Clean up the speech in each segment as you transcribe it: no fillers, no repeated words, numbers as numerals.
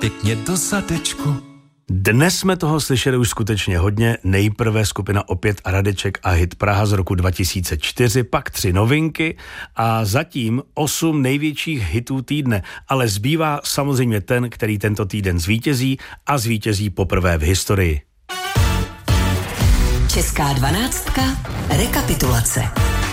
pěkně do zadečku. Dnes jsme toho slyšeli už skutečně hodně. Nejprve skupina Opět a Radeček a hit Praha z roku 2004, pak 3 novinky a zatím 8 největších hitů týdne. Ale zbývá samozřejmě ten, který tento týden zvítězí a zvítězí poprvé v historii. Česká 12. Rekapitulace.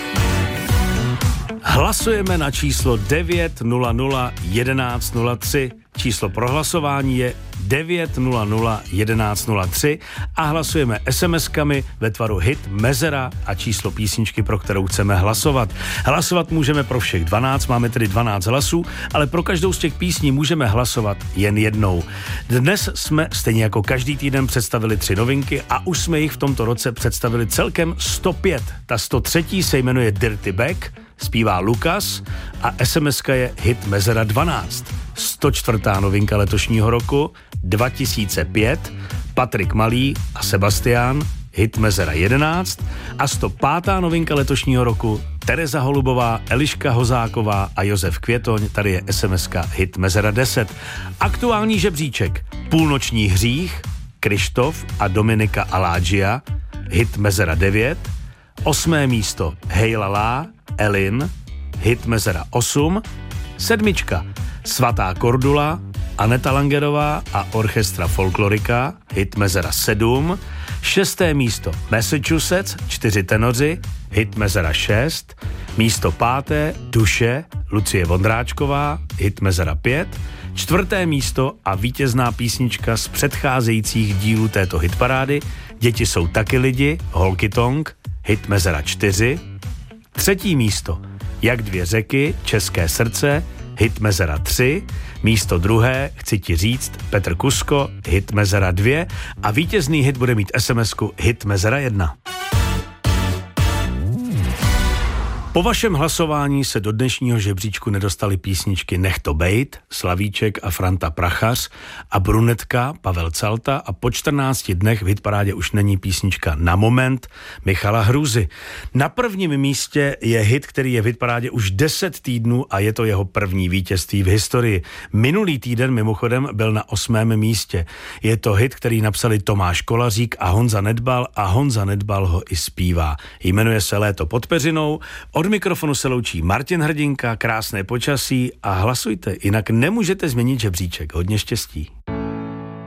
Hlasujeme na číslo 900 1103. Číslo pro hlasování je 900 1103 a hlasujeme SMS-kami ve tvaru hit, mezera a číslo písničky, pro kterou chceme hlasovat. Hlasovat můžeme pro všech 12, máme tedy 12 hlasů, ale pro každou z těch písní můžeme hlasovat jen jednou. Dnes jsme stejně jako každý týden představili 3 novinky a už jsme jich v tomto roce představili celkem 105. Ta 103. se jmenuje Dirty Back, zpívá Lukas a SMS-ka je hit mezera 12. 104. novinka letošního roku 2005, Patrik Malý a Sebastián, hit mezera 11 a 105. novinka letošního roku Tereza Holubová, Eliška Hozáková a Josef Květoň, tady je SMS-ka hit mezera 10. Aktuální žebříček Půlnoční hřích, Krištof a Dominika Alágia, hit mezera 9, 8. místo Hej Lala, Elin, hit mezera 8, 7. Svatá Kordula, Aneta Langerová a Orchestra Folklorika, hit mezera 7, 6. místo Massachusetts, 4 tenoři, hit mezera 6, místo 5. Duše, Lucie Vondráčková, hit mezera 5, 4. místo a vítězná písnička z předcházejících dílů této hitparády Děti jsou taky lidi, Holky Tong, hit mezera 4, 3. místo Jak 2 řeky, České srdce, hit mezera 3, místo 2. Chci ti říct, Petr Kusko, hit mezera 2 a vítězný hit bude mít SMS-ku hit mezera 1. Po vašem hlasování se do dnešního žebříčku nedostaly písničky Nech to bejt, Slavíček a Franta Prachař a Brunetka, Pavel Calta a po 14 dnech v hitparádě už není písnička Na moment Michala Hruzy. Na prvním místě je hit, který je v hitparádě už 10 týdnů a je to jeho první vítězství v historii. Minulý týden mimochodem byl na 8. místě. Je to hit, který napsali Tomáš Kolařík a Honza Nedbal ho i zpívá. Jmenuje se Léto pod peřinou. Od mikrofonu se loučí Martin Hrdinka, krásné počasí a hlasujte, jinak nemůžete změnit žebříček. Hodně štěstí.